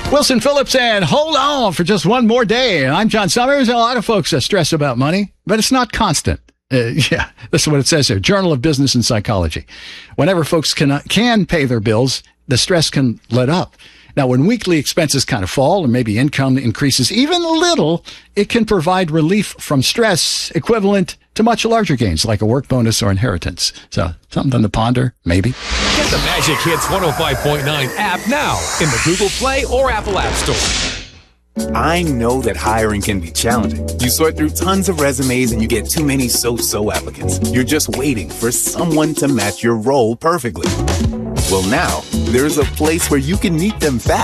Wilson Phillips and hold on for just one more day. I'm John Summers. A lot of folks stress about money, but it's not constant. Yeah, this is what it says here. Journal of Business and Psychology. Whenever folks can pay their bills, the stress can let up. Now, when weekly expenses kind of fall and maybe income increases even a little, it can provide relief from stress equivalent to much larger gains like a work bonus or inheritance. So something to ponder, maybe. Get the Magic Hits 105.9 app now in the Google Play or Apple App Store. I know that hiring can be challenging. You sort through tons of resumes and you get too many so-so applicants. You're just waiting for someone to match your role perfectly. Well, now, there's a place where you can meet them fast.